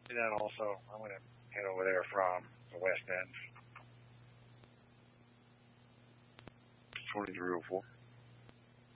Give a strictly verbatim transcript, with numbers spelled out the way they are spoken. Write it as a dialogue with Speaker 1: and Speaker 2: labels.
Speaker 1: And then also, I'm going to head over there from the west end. twenty-three oh four.